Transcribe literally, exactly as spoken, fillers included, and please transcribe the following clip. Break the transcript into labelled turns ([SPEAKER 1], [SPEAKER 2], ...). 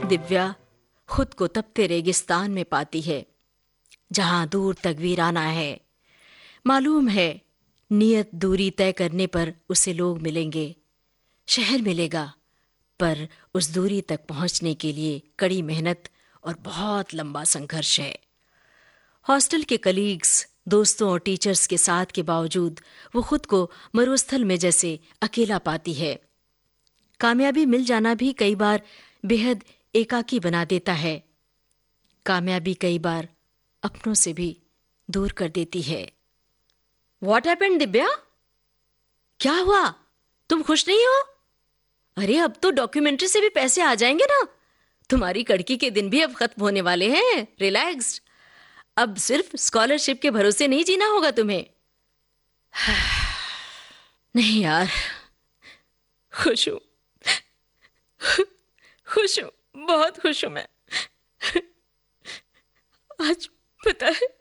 [SPEAKER 1] दिव्या खुद को तपते रेगिस्तान में पाती है, जहां दूर तक वीराना है। मालूम है नियत दूरी तय करने पर उसे लोग मिलेंगे, शहर मिलेगा, पर उस दूरी तक पहुंचने के लिए कड़ी मेहनत और बहुत लंबा संघर्ष है। हॉस्टल के कलीग्स, दोस्तों और टीचर्स के साथ के बावजूद वो खुद को मरुस्थल में जैसे अकेला पाती है। कामयाबी मिल जाना भी कई बार बेहद एकाकी बना देता है। कामयाबी कई बार अपनों से भी दूर कर देती है। What happened, Divya? क्या हुआ? तुम खुश नहीं हो? अरे अब तो डॉक्यूमेंट्री से भी पैसे आ जाएंगे ना। तुम्हारी कड़की के दिन भी अब खत्म होने वाले हैं। रिलैक्स्ड। अब सिर्फ स्कॉलरशिप के भरोसे नहीं जीना होगा तुम्हें। नहीं यार, खुश हूं, खुश हूं, बहुत खुश हूं मैं। आज पता है